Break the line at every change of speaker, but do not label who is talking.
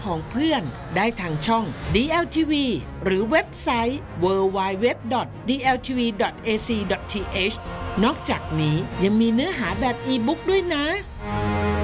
ของเพื่อนได้ทางช่อง DLTV หรือเว็บไซต์ www.dltv.ac.th นอกจากนี้ยังมีเนื้อหาแบบอีบุ๊กด้วยนะ